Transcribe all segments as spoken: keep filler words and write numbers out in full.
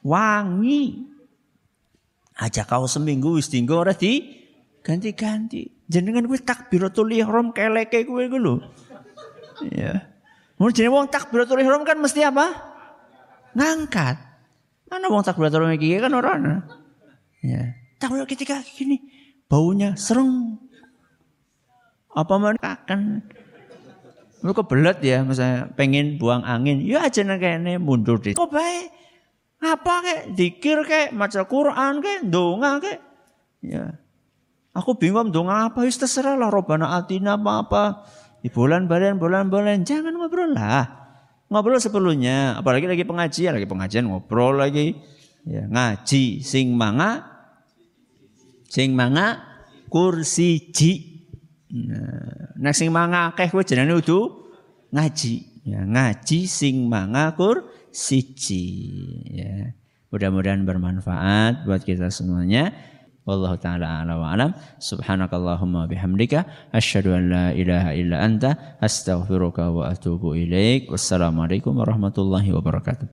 wangi. Aja kau seminggu wis dienggo ora di ganti-ganti. Jenengan kuwi takbiratul ihram keleke kuwi ku lho. Ya. Mun jenenge wong takbiratul ihram kan mesti apa? Ngangkat. Mana wong takbiratul ihram iki kan ora ana. Ya. Takbir ketika gini baunya sereng. Apa menakakan? Lu kebelet ya, misalnya pengen buang angin, ya aja nang kene mundur di. Kok bae? Apa kek? Dikir kek, maca Quran kek, ndonga kek. Ya. Aku bingung ndonga apa, wis terserah lah Robbana atina apa-apa. Di bulan-bulan bulan-bulan jangan ngobrol lah. Ngobrol seperlunya, apalagi lagi pengajian, lagi pengajian ngobrol lagi. Ya, ngaji sing manga sing manga kursi ji. Nah, nek sing manga akeh kowe jenenge kudu ngaji. Ya, ngaji sing manga kur siji. Ya. Mudah-mudahan bermanfaat buat kita semuanya. Wallahu taala a'lam wa alam. Subhanakallahumma bihamdika asyhadu an la ilaha illa anta astaghfiruka wa atubu ilaik. Wassalamualaikum warahmatullahi wabarakatuh.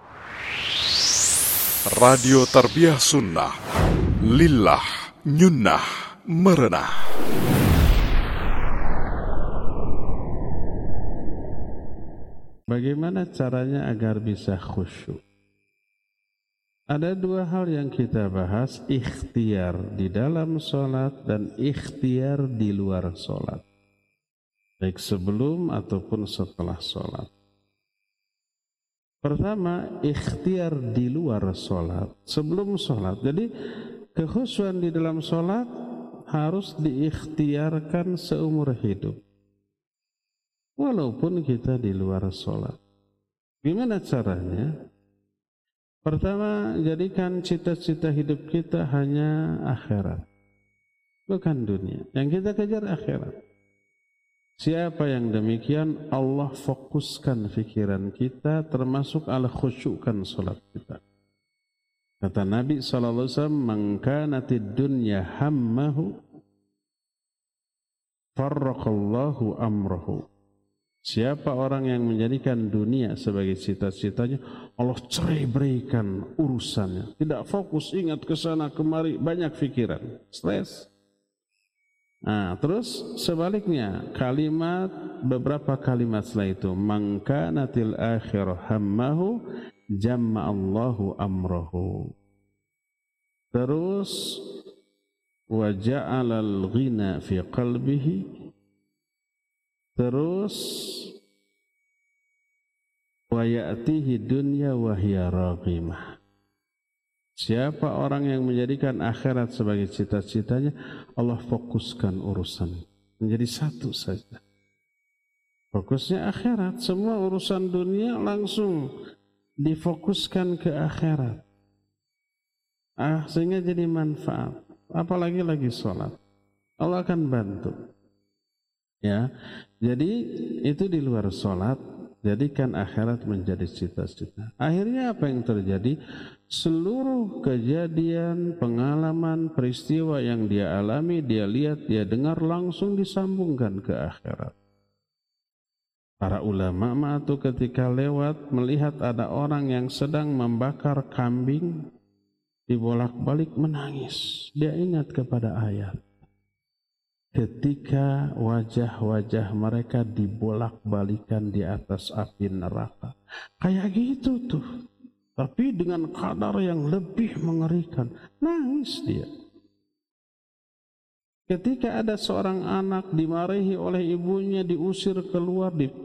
Radio Tarbiyah Sunnah Lillah Nyunnah Merenah. Bagaimana caranya agar bisa khusyuk? Ada dua hal yang kita bahas, ikhtiar di dalam sholat dan ikhtiar di luar sholat. Baik sebelum ataupun setelah sholat. Pertama, ikhtiar di luar sholat, sebelum sholat. Jadi kekhusyuan di dalam sholat harus diikhtiarkan seumur hidup. Walaupun kita di luar sholat. Gimana caranya? Pertama, jadikan cita-cita hidup kita hanya akhirat. Bukan dunia. Yang kita kejar akhirat. Siapa yang demikian, Allah fokuskan fikiran kita termasuk Allah khusyukkan sholat kita. Kata Nabi shallallahu alaihi wasallam, "Man kanatid dunya hammahu, farraqallahu amrahu." Siapa orang yang menjadikan dunia sebagai cita-citanya, Allah cerai-beraikan urusannya. Tidak fokus, ingat ke sana kemari, banyak pikiran, stres. Nah, terus sebaliknya, kalimat beberapa kalimat setelah itu, "Man kanatil akhirah hammahu, jamma'allahu amrahu." Terus, "Wa ja'alal ghina fi qalbihi." Terus wa ya'tihi dunya wa hiya raghimah. Siapa orang yang menjadikan akhirat sebagai cita-citanya, Allah fokuskan urusan menjadi satu saja. Fokusnya akhirat, semua urusan dunia langsung difokuskan ke akhirat. Ah, sehingga jadi manfaat. Apalagi lagi sholat, Allah akan bantu. Ya, jadi itu di luar sholat, jadikan akhirat menjadi cita-cita. Akhirnya apa yang terjadi? Seluruh kejadian, pengalaman, peristiwa yang dia alami, dia lihat, dia dengar langsung disambungkan ke akhirat. Para ulama itu ketika lewat melihat ada orang yang sedang membakar kambing, dibolak-balik menangis. Dia ingat kepada ayat. Ketika wajah-wajah mereka dibolak-balikan di atas api neraka. Kayak gitu tuh. Tapi dengan kadar yang lebih mengerikan. Nangis dia. Ketika ada seorang anak dimarahi oleh ibunya, diusir keluar,